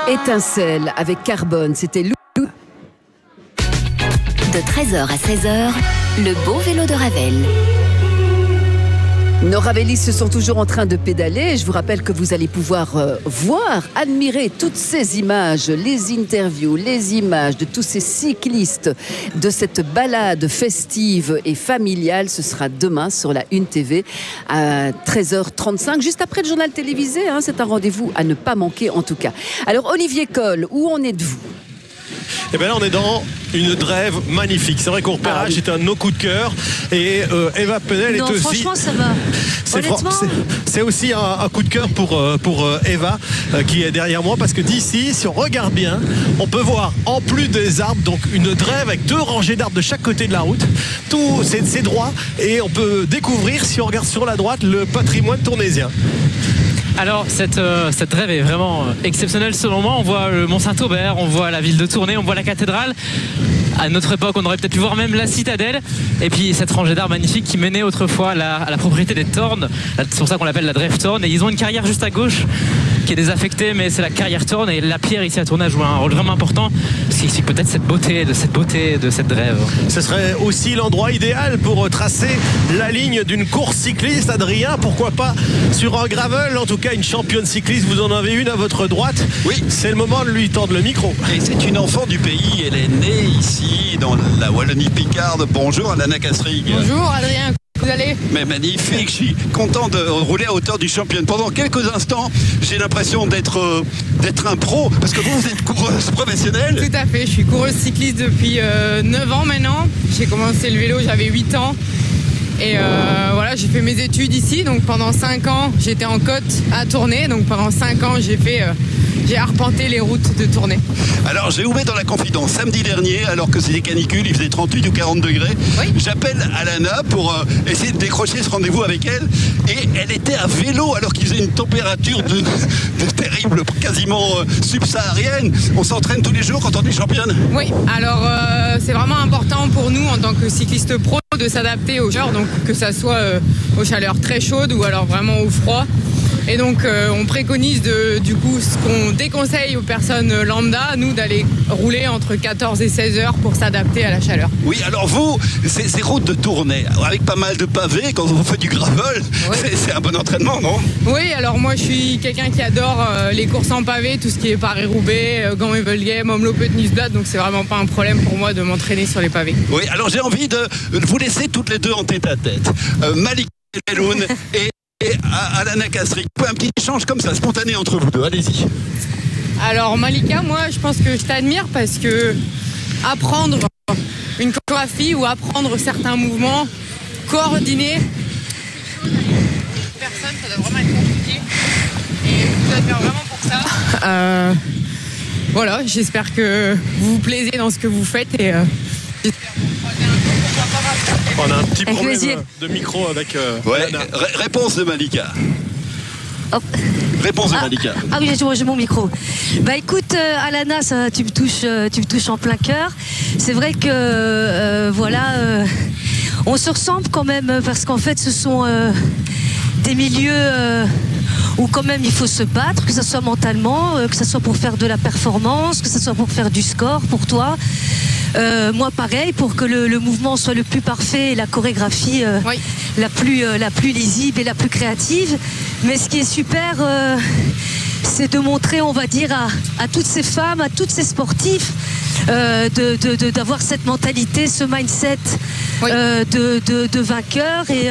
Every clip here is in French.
Étincelle avec Carbone, c'était Lou. De 13h à 16h, le beau vélo de Ravel. Nos ravélistes sont toujours en train de pédaler. Je vous rappelle que vous allez pouvoir voir, admirer toutes ces images, les interviews, les images de tous ces cyclistes, de cette balade festive et familiale. Ce sera demain sur la Une TV à 13h35, juste après le journal télévisé. C'est un rendez-vous à ne pas manquer en tout cas. Alors Olivier Coll, où en êtes-vous ? Et bien là on est dans une drève magnifique. C'est vrai qu'au repérage c'était un de nos coups de cœur. Et Eva Penel est aussi. Franchement ça va. C'est aussi un coup de cœur pour Eva qui est derrière moi, parce que d'ici, si on regarde bien, on peut voir en plus des arbres, donc une drève avec 2 rangées d'arbres de chaque côté de la route. Tout c'est droit et on peut découvrir, si on regarde sur la droite, le patrimoine tournaisien. Alors cette drève est vraiment exceptionnelle selon moi. On voit le Mont-Saint-Aubert, on voit la ville de Tournai, on voit la cathédrale. À notre époque, on aurait peut-être pu voir même la citadelle. Et puis cette rangée d'arbres magnifique qui menait autrefois à la propriété des Thornes. C'est pour ça qu'on l'appelle la drève Thorne. Et ils ont une carrière juste à gauche qui est désaffectée, mais c'est la carrière Thorne. Et la pierre ici à Tournai joue un rôle vraiment important. Ce qui explique peut-être cette beauté de cette drève. Ce serait aussi l'endroit idéal pour tracer la ligne d'une course cycliste. Adrien, pourquoi pas sur un gravel? En tout cas, une championne cycliste, vous en avez une à votre droite. Oui. C'est le moment de lui tendre le micro. Et c'est une enfant du pays. Elle est née ici, dans la Wallonie-Picarde. Bonjour, Alana Castrig. Bonjour, Adrien. Vous allez ? Mais magnifique, je suis content de rouler à hauteur du champion. Pendant quelques instants, j'ai l'impression d'être un pro, parce que vous êtes coureuse professionnelle. Tout à fait, je suis coureuse cycliste depuis 9 ans maintenant. J'ai commencé le vélo, j'avais 8 ans. Et voilà, j'ai fait mes études ici. Donc pendant 5 ans, j'étais en côte à Tournai. Donc pendant 5 ans, j'ai arpenté les routes de Tournai. Alors j'ai ouvert dans la confidence samedi dernier, alors que c'était canicule, il faisait 38 ou 40 degrés. Oui. J'appelle Alana pour essayer de décrocher ce rendez-vous avec elle. Et elle était à vélo alors qu'il faisait une température de terrible, quasiment subsaharienne. On s'entraîne tous les jours quand on est championne. Oui, alors c'est vraiment important pour nous en tant que cycliste pro de s'adapter aux chaleurs, donc que ça soit aux chaleurs très chaudes ou alors vraiment au froid. Et donc on préconise du coup ce qu'on déconseille aux personnes lambda, nous, d'aller rouler entre 14 et 16 heures pour s'adapter à la chaleur. Oui, alors vous, ces routes de Tournai, avec pas mal de pavés, quand vous faites du gravel, oui. C'est un bon entraînement, non? Oui, alors moi je suis quelqu'un qui adore les courses en pavé, tout ce qui est Paris-Roubaix, Gand-Wevelgem, Omloop-Nieuwsblad, donc c'est vraiment pas un problème pour moi de m'entraîner sur les pavés. Oui, alors j'ai envie de vous laisser toutes les deux en tête-à-tête. Malika Beloun et Alana Castrig. Un petit échange comme ça, spontané entre vous deux, allez-y. Alors Malika, moi je pense que je t'admire parce que apprendre une chorégraphie ou apprendre certains mouvements coordonnés, personne, ça doit vraiment être compliqué. Et je vous admire vraiment pour ça. Voilà, j'espère que vous vous plaisez dans ce que vous faites et j'espère que vous croisez un jour, pourquoi pas. On a un petit problème de micro avec Alana. Réponse de Malika. Hop. Réponse de Malika. Ah oui, j'ai mon micro. Bah écoute, Alana, ça, tu me touches en plein cœur. C'est vrai que on se ressemble quand même parce qu'en fait, ce sont des milieux où quand même il faut se battre, que ce soit mentalement, que ce soit pour faire de la performance, que ce soit pour faire du score pour toi. Moi pareil, pour que le mouvement soit le plus parfait et la chorégraphie oui. la plus lisible et la plus créative. Mais ce qui est super, c'est de montrer, on va dire, à toutes ces femmes, à tous ces sportifs, d'avoir cette mentalité, ce mindset oui. de vainqueur. Et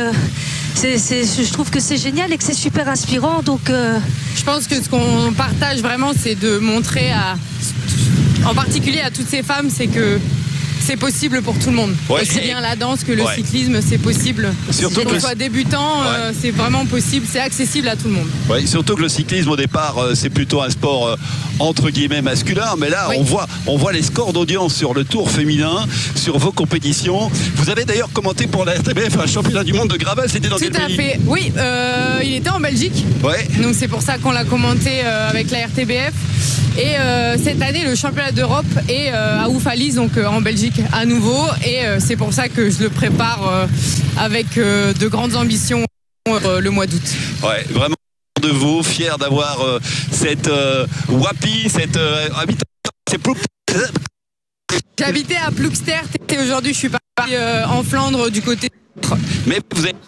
je trouve que c'est génial et que c'est super inspirant. Donc, je pense que ce qu'on partage vraiment, c'est de montrer en particulier à toutes ces femmes, c'est que c'est possible pour tout le monde. Ouais. Aussi bien la danse que le cyclisme, c'est possible. Surtout qu'on soit débutant, c'est vraiment possible, c'est accessible à tout le monde. Oui, surtout que le cyclisme au départ, c'est plutôt un sport entre guillemets masculin, mais là on voit les scores d'audience sur le Tour féminin, sur vos compétitions. Vous avez d'ailleurs commenté pour la RTBF un championnat du monde de gravel, c'était dans quel pays? Tout à fait. Oui, il était en Belgique. Ouais. Donc c'est pour ça qu'on l'a commenté avec la RTBF. Et cette année, le championnat d'Europe est à Oufalise, donc en Belgique à nouveau. Et c'est pour ça que je le prépare avec de grandes ambitions le mois d'août. Ouais, vraiment de vous, fier d'avoir cette Wapi, cette habitation. J'habitais à Ploegster et aujourd'hui je suis parti en Flandre du côté. Mais vous avez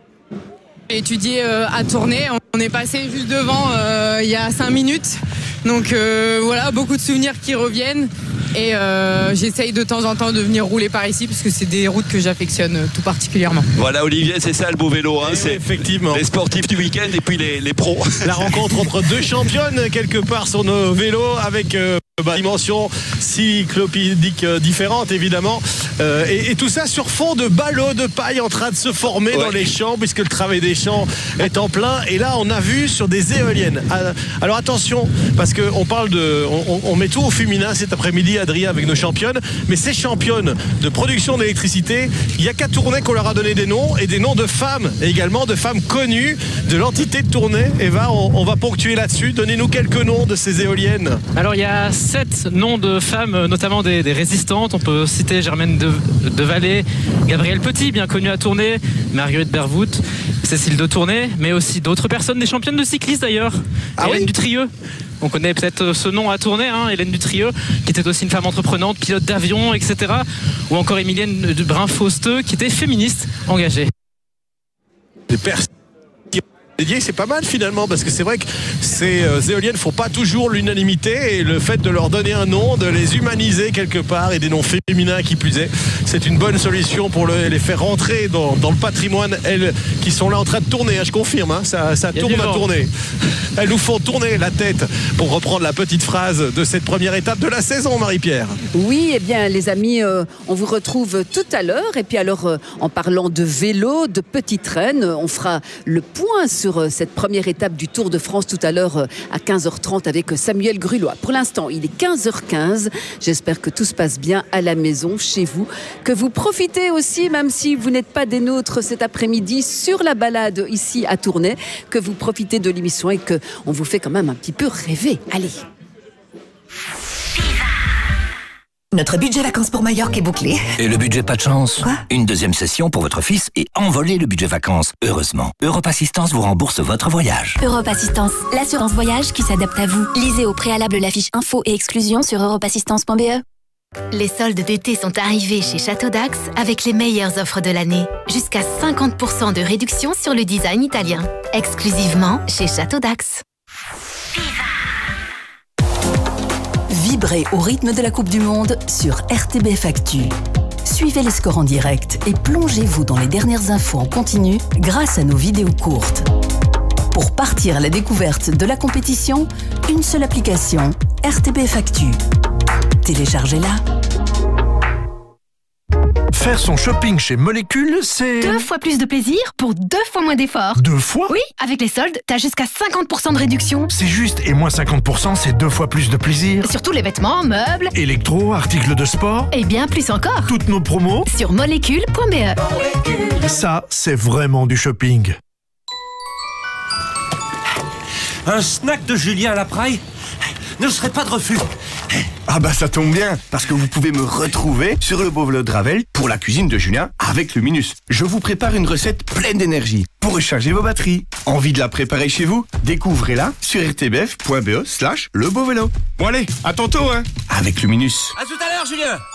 étudié à Tournai. On est passé juste devant il y a 5 minutes. Donc voilà, beaucoup de souvenirs qui reviennent. Et j'essaye de temps en temps de venir rouler par ici parce que c'est des routes que j'affectionne tout particulièrement. Voilà Olivier, c'est ça le beau vélo, hein, c'est effectivement les sportifs du week-end et puis les pros. La rencontre entre deux championnes quelque part sur nos vélos avec dimensions cyclopédiques différentes évidemment et tout ça sur fond de ballots de paille en train de se former dans les champs puisque le travail des champs est en plein. Et là on a vu sur des éoliennes. Alors attention parce qu'on parle on met tout au féminin cet après-midi Adrien avec nos championnes, mais ces championnes de production d'électricité, il n'y a qu'à Tournai qu'on leur a donné des noms et des noms de femmes et également de femmes connues de l'entité de Tournai. Eva, on va ponctuer là-dessus. Donnez-nous quelques noms de ces éoliennes. Alors il y a 7 noms de femmes, notamment des résistantes. On peut citer Germaine de Vallée, Gabrielle Petit, bien connue à Tournai, Marguerite Bervout, Cécile de Tournai, mais aussi d'autres personnes, des championnes de cyclistes d'ailleurs. Hélène Dutrieux. On connaît peut-être ce nom à Tournai, Hélène Dutrieux, qui était aussi une femme entreprenante, pilote d'avion, etc. Ou encore Emilienne Brun-Fausteux, qui était féministe engagée. Des personnes dédiées, c'est pas mal finalement, parce que c'est vrai que ces éoliennes font pas toujours l'unanimité et le fait de leur donner un nom, de les humaniser quelque part et des noms féminins qui plus est, c'est une bonne solution pour les faire rentrer dans le patrimoine, elles qui sont là en train de tourner, je confirme, ça tourne à tourner. Elles nous font tourner la tête pour reprendre la petite phrase de cette première étape de la saison, Marie-Pierre. Oui, eh bien les amis, on vous retrouve tout à l'heure. Et puis alors, en parlant de vélo, de petites rennes, on fera le point sur cette première étape du Tour de France tout à l'heure à 15h30 avec Samuel Grulois. Pour l'instant, il est 15h15. J'espère que tout se passe bien à la maison, chez vous. Que vous profitez aussi, même si vous n'êtes pas des nôtres cet après-midi, sur la balade ici à Tournai, que vous profitez de l'émission et que on vous fait quand même un petit peu rêver. Allez. Notre budget vacances pour Majorque est bouclé. Et le budget pas de chance? Quoi? Une deuxième session pour votre fils et envoler le budget vacances. Heureusement, Europe Assistance vous rembourse votre voyage. Europe Assistance, l'assurance voyage qui s'adapte à vous. Lisez au préalable la fiche info et exclusion sur europeassistance.be. Les soldes d'été sont arrivés chez Château d'Ax avec les meilleures offres de l'année. Jusqu'à 50% de réduction sur le design italien. Exclusivement chez Château d'Ax. Vibrez au rythme de la Coupe du Monde sur RTBF Actu. Suivez les scores en direct et plongez-vous dans les dernières infos en continu grâce à nos vidéos courtes. Pour partir à la découverte de la compétition, une seule application, RTBF Actu. Téléchargez-la. Faire son shopping chez Molécule, c'est... 2 fois plus de plaisir pour 2 fois moins d'efforts. 2 fois? Oui, avec les soldes, t'as jusqu'à 50% de réduction. C'est juste, et moins 50%, c'est 2 fois plus de plaisir. Surtout les vêtements, meubles... électro, articles de sport... et bien plus encore. Toutes nos promos... sur molécule.be. Ça, c'est vraiment du shopping. Un snack de Julien à la Praille ne serait pas de refus. Ah bah ça tombe bien, parce que vous pouvez me retrouver sur le beau vélo de Ravel pour la cuisine de Julien avec Luminus. Je vous prépare une recette pleine d'énergie pour recharger vos batteries. Envie de la préparer chez vous? Découvrez-la sur rtbf.be/lebeauvélo. Bon allez, à tantôt avec Luminus. À tout à l'heure Julien.